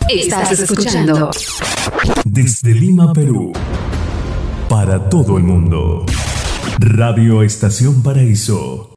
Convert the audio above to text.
Estás escuchando desde Lima, Perú, para todo el mundo. Radio Estación Paraíso